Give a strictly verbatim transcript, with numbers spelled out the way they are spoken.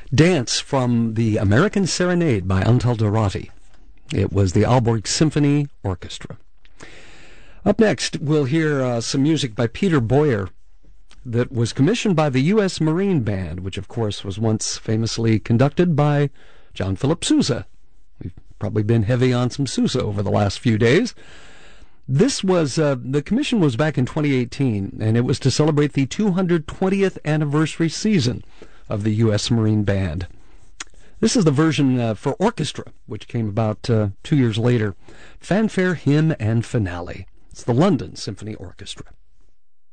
Dance from the American Serenade by Antal Dorati. It was the Aalborg Symphony Orchestra. Up next, we'll hear uh, some music by Peter Boyer that was commissioned by the U S Marine Band, which of course was once famously conducted by John Philip Sousa. We've probably been heavy on some Sousa over the last few days. This was, uh, the commission was back in twenty eighteen, and it was to celebrate the two hundred twentieth anniversary season of the U S Marine Band. This is the version uh, for orchestra, which came about uh, two years later. Fanfare, Hymn, and Finale. It's the London Symphony Orchestra.